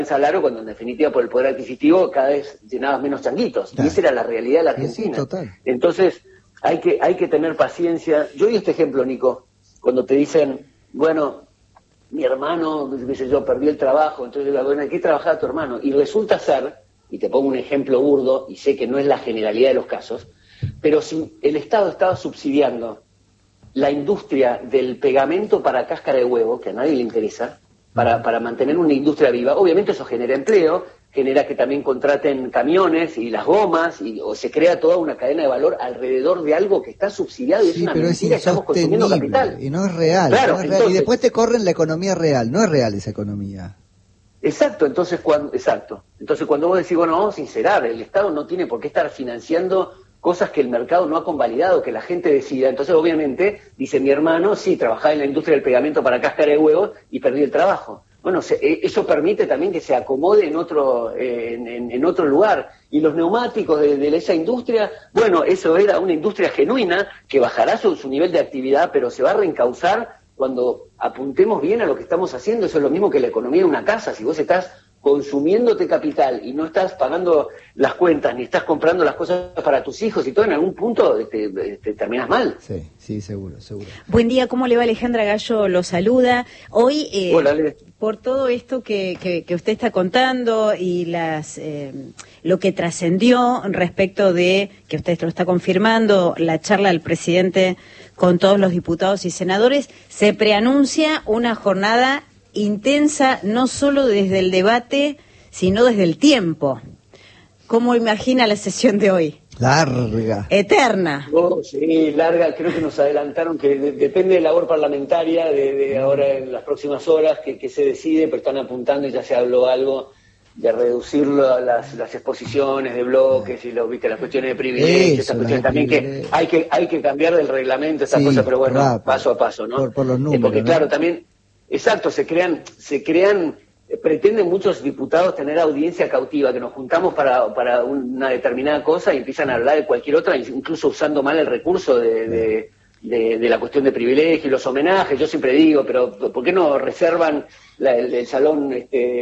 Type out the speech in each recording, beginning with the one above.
salario cuando en definitiva por el poder adquisitivo cada vez llenabas menos changuitos. Claro. Y esa era la realidad de la Argentina. Sí, total. Entonces hay que tener paciencia. Yo doy este ejemplo, Nico, cuando te dicen, bueno, mi hermano, qué sé yo, perdió el trabajo, entonces bueno, ¿en qué trabajaba tu hermano? Y resulta ser, y te pongo un ejemplo burdo, y sé que no es la generalidad de los casos, pero si el Estado estaba subsidiando la industria del pegamento para cáscara de huevo, que a nadie le interesa, para mantener una industria viva, obviamente eso genera empleo, genera que también contraten camiones y las gomas, o se crea toda una cadena de valor alrededor de algo que está subsidiado y es una mentira, estamos consumiendo capital. Y no es real, claro, no es real. entonces, Y después te corren la economía real, no es real esa economía. Exacto, entonces cuando vos decís, bueno, vamos a sincerar, el Estado no tiene por qué estar financiando cosas que el mercado no ha convalidado, que la gente decida. Entonces, obviamente, dice mi hermano, sí, trabajaba en la industria del pegamento para cáscara de huevos y perdí el trabajo. Bueno, eso permite también que se acomode en otro lugar. Y los neumáticos de esa industria, bueno, eso era una industria genuina que bajará su nivel de actividad, pero se va a reencauzar cuando apuntemos bien a lo que estamos haciendo. Eso es lo mismo que la economía de una casa. Si vos estás consumiéndote capital y no estás pagando las cuentas ni estás comprando las cosas para tus hijos y todo, en algún punto te terminas mal. Sí, seguro. Buen día, ¿cómo le va? Alejandra Gallo lo saluda. Hoy, Hola, Ale. Por todo esto que usted está contando y lo que trascendió respecto de, que usted lo está confirmando, la charla del presidente con todos los diputados y senadores, se preanuncia una jornada intensa, no solo desde el debate, sino desde el tiempo. ¿Cómo imagina la sesión de hoy? Larga. Eterna. Oh, sí, larga. Creo que nos adelantaron que depende de la labor parlamentaria de ahora en las próximas horas que se decide, pero están apuntando y ya se habló algo de reducir las exposiciones de bloques y las cuestiones de privilegios, esas cuestiones también que hay que cambiar del reglamento, esas cosas, pero bueno, paso a paso, ¿no? Por los números, porque claro, ¿no? también, exacto, se crean, pretenden muchos diputados tener audiencia cautiva, que nos juntamos para una determinada cosa y empiezan a hablar de cualquier otra, incluso usando mal el recurso de la cuestión de privilegio y los homenajes. Yo siempre digo, pero ¿por qué no reservan el salón,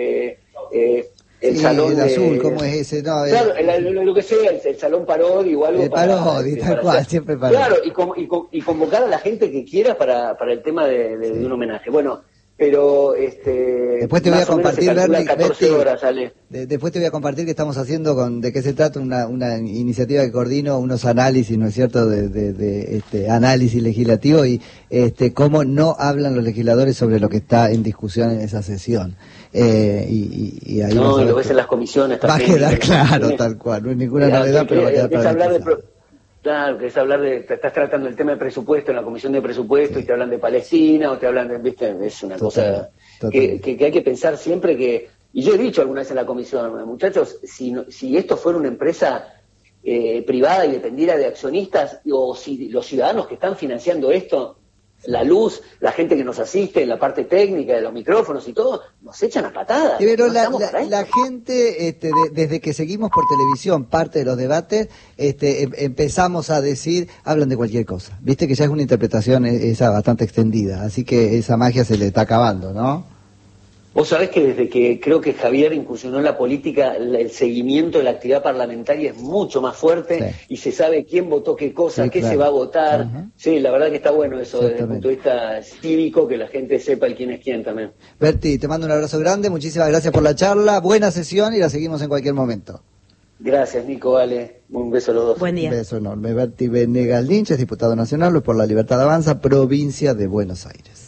el salón el azul, ¿cómo es ese? No, claro, lo que sea, el salón Parodi o algo. El Parodi, tal cual, siempre Parodi. Claro, y convocar a la gente que quiera para el tema de un homenaje. Bueno, pero después te voy a compartir, Bernie, 14 horas, ¿sale? Después te voy a compartir que estamos haciendo de qué se trata una iniciativa que coordino unos análisis, ¿no es cierto?, de análisis legislativo y cómo no hablan los legisladores sobre lo que está en discusión en esa sesión. Y ahí no, lo ves en las comisiones también. Va a quedar claro, tal cual, no es ninguna novedad, pero va a quedar claro. Claro, que es hablar te estás tratando el tema de presupuesto en la comisión de presupuesto y te hablan de Palestina o te hablan de, viste, es una cosa que hay que pensar siempre que, y yo he dicho alguna vez en la comisión, muchachos, si esto fuera una empresa privada y dependiera de accionistas, o si los ciudadanos que están financiando esto, la luz, la gente que nos asiste en la parte técnica de los micrófonos y todo, nos echan a patadas. Pero la gente, desde que seguimos por televisión parte de los debates, empezamos a decir, hablan de cualquier cosa. Viste que ya es una interpretación esa bastante extendida, así que esa magia se le está acabando, ¿no? Vos sabés que desde que creo que Javier incursionó en la política, el seguimiento de la actividad parlamentaria es mucho más fuerte y se sabe quién votó qué cosa, qué se va a votar. Sí, la verdad que está bueno eso desde el punto de vista cívico, que la gente sepa el quién es quién también. Berti, te mando un abrazo grande, muchísimas gracias por la charla, buena sesión y la seguimos en cualquier momento. Gracias, Nico, vale. Un beso a los dos. Buen día. Un beso enorme. Berti Venegas Lynch es diputado nacional por la Libertad Avanza, provincia de Buenos Aires.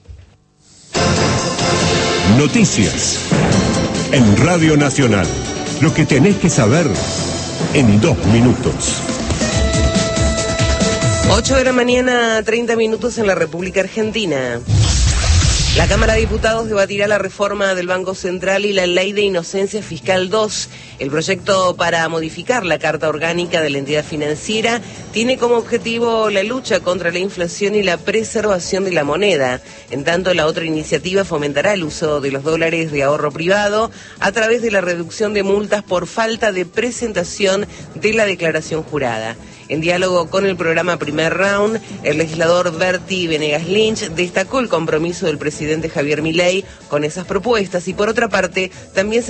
Noticias en Radio Nacional. Lo que tenés que saber en 2 minutos. 8 de la mañana, 30 minutos en la República Argentina. La Cámara de Diputados debatirá la reforma del Banco Central y la Ley de Inocencia Fiscal 2. El proyecto para modificar la Carta Orgánica de la entidad financiera tiene como objetivo la lucha contra la inflación y la preservación de la moneda. En tanto, la otra iniciativa fomentará el uso de los dólares de ahorro privado a través de la reducción de multas por falta de presentación de la declaración jurada. En diálogo con el programa Primer Round, el legislador Berti Venegas Lynch destacó el compromiso del presidente Javier Milei con esas propuestas y por otra parte también